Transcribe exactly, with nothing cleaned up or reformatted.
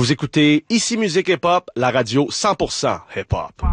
Vous écoutez Ici Musique Hip Hop, la radio cent pour cent hip hop.